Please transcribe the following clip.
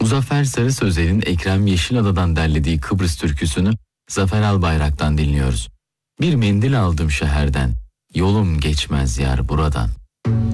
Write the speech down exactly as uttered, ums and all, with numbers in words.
Muzaffer Sarı Sözer'in Ekrem Yeşilada'dan derlediği Kıbrıs türküsünü Zafer Albayrak'tan dinliyoruz. Bir mendil aldım şehirden, yolum geçmez yar buradan.